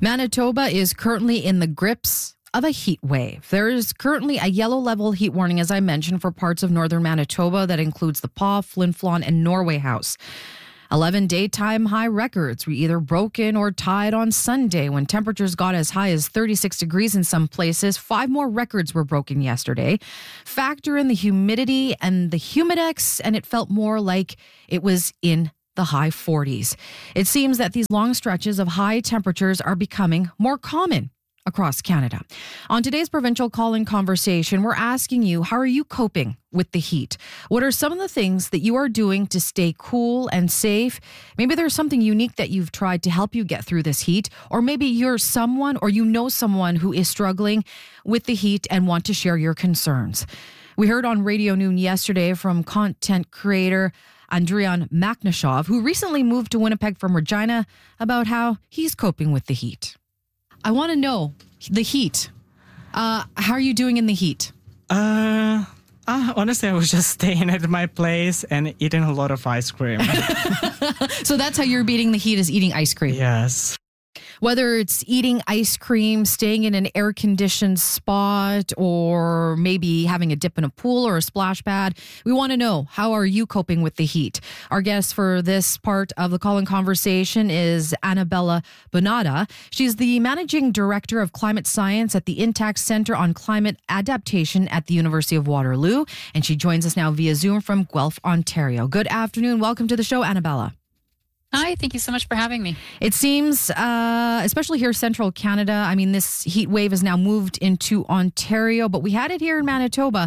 Manitoba is currently in the grips of a heat wave. There is currently a yellow level heat warning, as I mentioned, for parts of northern Manitoba that includes the Paw, Flin Flon, and Norway House. 11 daytime high records were either broken or tied on Sunday when temperatures got as high as 36 degrees in some places. 5 more records were broken yesterday. Factor in the humidity and the humidex, and it felt more like it was in the high 40s. It seems that these long stretches of high temperatures are becoming more common across Canada. On today's provincial call-in conversation, we're asking you, how are you coping with the heat? What are some of the things that you are doing to stay cool and safe? Maybe there's something unique that you've tried to help you get through this heat, or maybe you're someone or you know someone who is struggling with the heat and want to share your concerns. We heard on Radio Noon yesterday from content creator Andrian Maknashov, who recently moved to Winnipeg from Regina, about how he's coping with the heat. I want to know the heat. How are you doing in the heat? Honestly, I was just staying at my place and eating a lot of ice cream. So that's how you're beating the heat, is eating ice cream? Yes. Whether it's eating ice cream, staying in an air-conditioned spot, or maybe having a dip in a pool or a splash pad, we want to know, how are you coping with the heat? Our guest for this part of the call-in conversation is Annabella Bonata. She's the Managing Director of Climate Science at the Intact Centre on Climate Adaptation at the University of Waterloo, and she joins us now via Zoom from Guelph, Ontario. Good afternoon. Welcome to the show, Annabella. Hi, thank you so much for having me. It seems, especially here in central Canada, I mean, this heat wave has now moved into Ontario, but we had it here in Manitoba.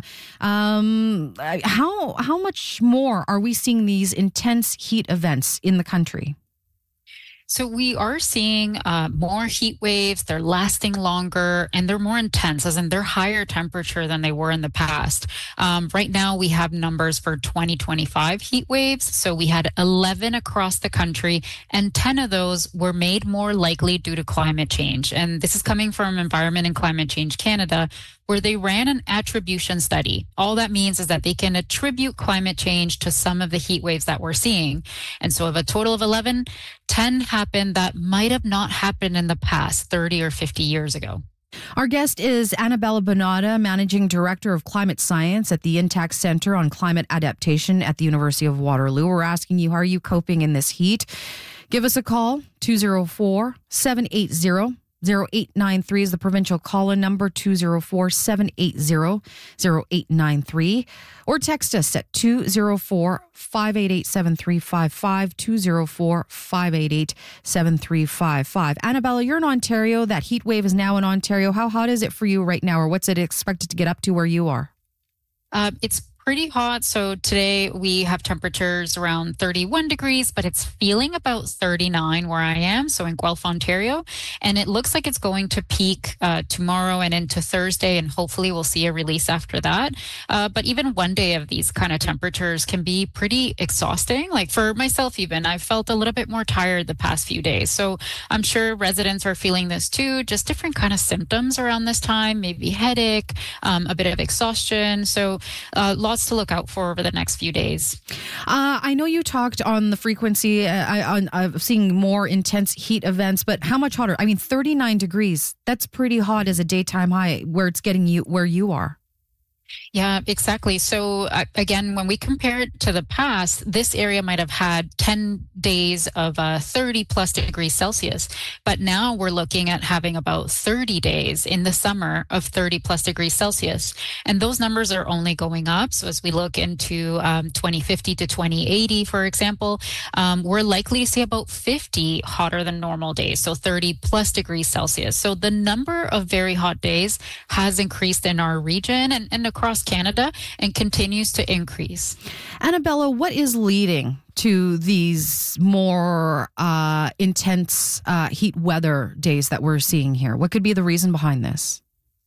How much more are we seeing these intense heat events in the country? So we are seeing more heat waves. They're lasting longer and they're more intense, as in they're higher temperature than they were in the past. Right now, we have numbers for 2025 heat waves. So we had 11 across the country, and 10 of those were made more likely due to climate change. And this is coming from Environment and Climate Change Canada, where they ran an attribution study. All that means is that they can attribute climate change to some of the heat waves that we're seeing. And so of a total of 11, 10 happened that might have not happened in the past 30 or 50 years ago. Our guest is Annabella Bonata, Managing Director of Climate Science at the Intact Centre on Climate Adaptation at the University of Waterloo. We're asking you, how are you coping in this heat? Give us a call, 204-780-0893 is the provincial call-in number, 204-780-0893, or text us at 204-588-7355, 204-588-7355. Annabella, you're in Ontario. That heat wave is now in Ontario. How hot is it for you right now, or what's it expected to get up to where you are? It's pretty hot. So today we have temperatures around 31 degrees, but it's feeling about 39 where I am, so in Guelph, Ontario. And it looks like it's going to peak tomorrow and into Thursday, and hopefully we'll see a release after that. But even one day of these kind of temperatures can be pretty exhausting. Like for myself even, I've felt a little bit more tired the past few days. So I'm sure residents are feeling this too, just different kind of symptoms around this time, maybe headache, a bit of exhaustion. So lots to look out for over the next few days. I know you talked on the frequency of seeing more intense heat events, but how much hotter? I mean, 39 degrees, that's pretty hot as a daytime high where it's getting you where you are. Yeah, exactly. So again, when we compare it to the past, this area might have had 10 days of 30 plus degrees Celsius. But now we're looking at having about 30 days in the summer of 30 plus degrees Celsius. And those numbers are only going up. So as we look into 2050 to 2080, for example, we're likely to see about 50 hotter than normal days. So 30 plus degrees Celsius. So the number of very hot days has increased in our region and across Canada, and continues to increase. Annabella, what is leading to these more intense heat weather days that we're seeing here? What could be the reason behind this?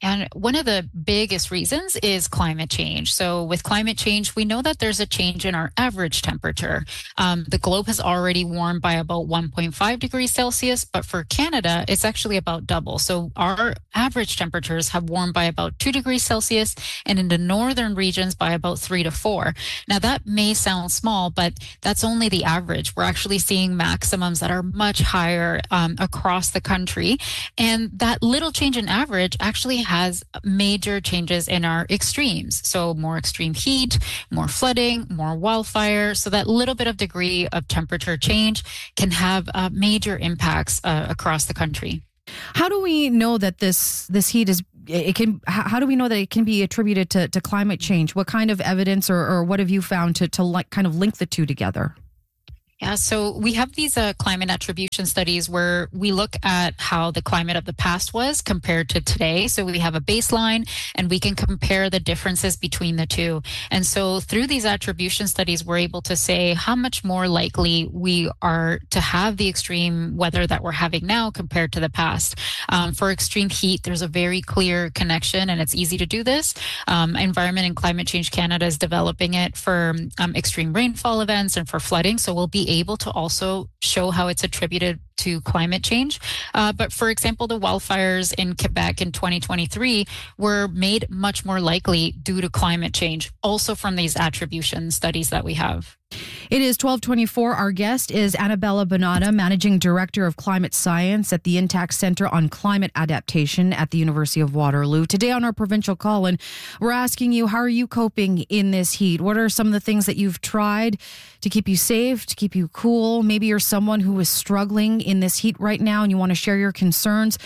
And one of the biggest reasons is climate change. So with climate change, we know that there's a change in our average temperature. The globe has already warmed by about 1.5 degrees Celsius, but for Canada, it's actually about double. So our average temperatures have warmed by about 2 degrees Celsius, and in the northern regions by about 3 to 4. Now that may sound small, but that's only the average. We're actually seeing maximums that are much higher across the country. And that little change in average actually has major changes in our extremes. So more extreme heat, more flooding, more wildfire. So that little bit of degree of temperature change can have major impacts across the country. How do we know that this heat is? How do we know that it can be attributed to climate change? What kind of evidence or what have you found to like kind of link the two together? Yeah, so we have these climate attribution studies where we look at how the climate of the past was compared to today. So we have a baseline and we can compare the differences between the two. And so through these attribution studies, we're able to say how much more likely we are to have the extreme weather that we're having now compared to the past. For extreme heat, there's a very clear connection, and it's easy to do this. Environment and Climate Change Canada is developing it for extreme rainfall events and for flooding. So we'll be able to also show how it's attributed to climate change. But for example, the wildfires in Quebec in 2023 were made much more likely due to climate change, also from these attribution studies that we have. It is 12:24. Our guest is Annabella Bonata, Managing Director of Climate Science at the Intact Centre on Climate Adaptation at the University of Waterloo. Today on our Provincial Call-In, we're asking you, how are you coping in this heat? What are some of the things that you've tried to keep you safe, to keep you cool? Maybe you're someone who is struggling in this heat right now and you want to share your concerns.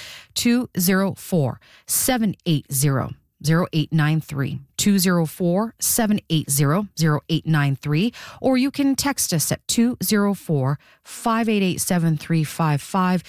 204-780-0893. 204-780-0893, or you can text us at 204-588-7355,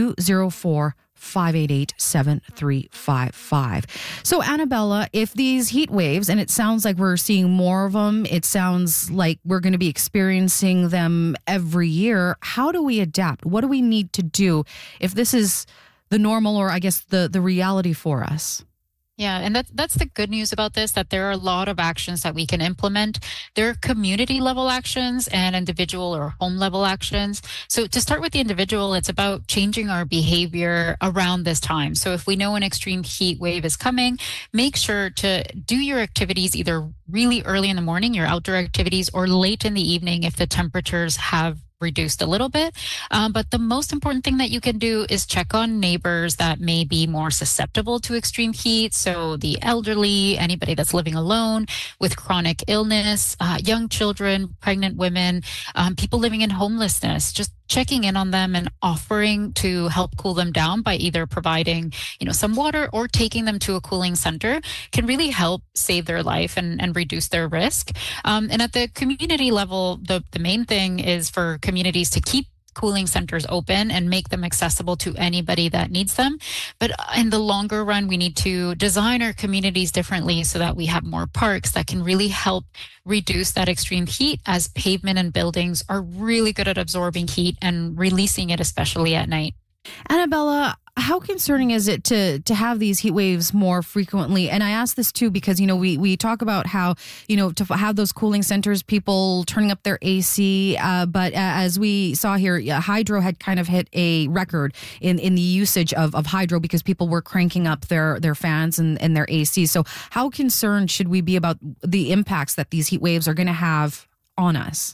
204-588-7355. So Annabella, if these heat waves, and it sounds like we're seeing more of them, it sounds like we're going to be experiencing them every year, how do we adapt? What do we need to do if this is the normal, or I guess the reality for us? Yeah, and that's the good news about this, that there are a lot of actions that we can implement. There are community level actions and individual or home level actions. So to start with the individual, it's about changing our behavior around this time. So if we know an extreme heat wave is coming, make sure to do your activities either really early in the morning, your outdoor activities, or late in the evening if the temperatures have reduced a little bit. But the most important thing that you can do is check on neighbors that may be more susceptible to extreme heat. So the elderly, anybody that's living alone with chronic illness, young children, pregnant women, people living in homelessness, just checking in on them and offering to help cool them down by either providing, some water or taking them to a cooling center can really help save their life and reduce their risk. And at the community level, the main thing is for communities to keep cooling centers open and make them accessible to anybody that needs them. But in the longer run, we need to design our communities differently so that we have more parks that can really help reduce that extreme heat, as pavement and buildings are really good at absorbing heat and releasing it, especially at night. Annabella, how concerning is it to have these heat waves more frequently? And I ask this too because, we talk about how, to have those cooling centers, people turning up their AC. But as we saw here, hydro had kind of hit a record in the usage of hydro because people were cranking up their fans and their AC. So how concerned should we be about the impacts that these heat waves are going to have on us?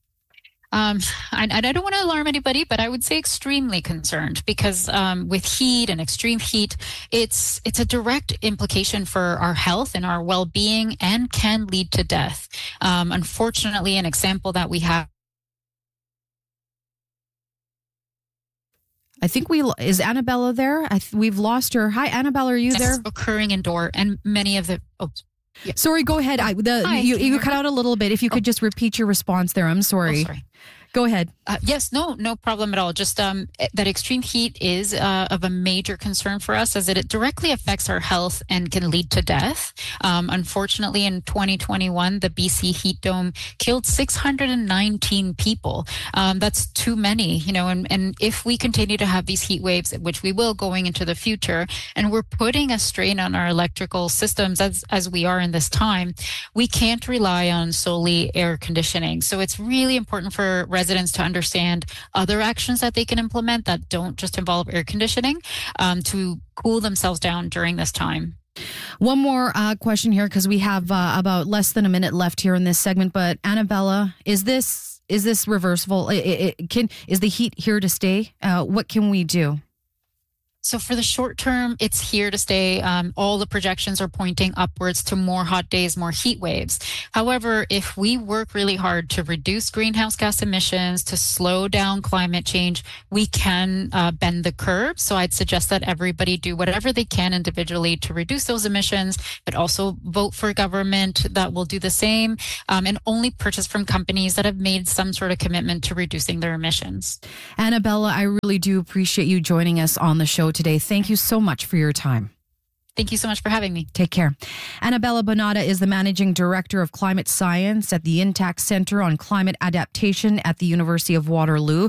I don't want to alarm anybody, but I would say extremely concerned because with heat and extreme heat, it's a direct implication for our health and our well-being and can lead to death. Unfortunately, an example that we have. I think is Annabella there? We've lost her. Hi, Annabella, are you there? Occurring indoor, and many of the. Yeah. Sorry, go ahead. You cut out a little bit. If you could just repeat your response there. I'm sorry. Go ahead. Yes, no problem at all. Just that extreme heat is of a major concern for us as it directly affects our health and can lead to death. Unfortunately, in 2021, the BC heat dome killed 619 people. That's too many, and if we continue to have these heat waves, which we will going into the future, and we're putting a strain on our electrical systems as we are in this time, we can't rely on solely air conditioning. So it's really important for residents to understand other actions that they can implement that don't just involve air conditioning to cool themselves down during this time. One more question here, because we have about less than a minute left here in this segment. But Annabella, is this reversible? Is the heat here to stay? What can we do? So for the short term, it's here to stay. All the projections are pointing upwards to more hot days, more heat waves. However, if we work really hard to reduce greenhouse gas emissions, to slow down climate change, we can bend the curve. So I'd suggest that everybody do whatever they can individually to reduce those emissions, but also vote for a government that will do the same, and only purchase from companies that have made some sort of commitment to reducing their emissions. Annabella, I really do appreciate you joining us on the show today. Thank you so much for your time. Thank you so much for having me. Take care. Annabella Bonata is the Managing Director of Climate Science at the Intact Center on Climate Adaptation at the University of Waterloo.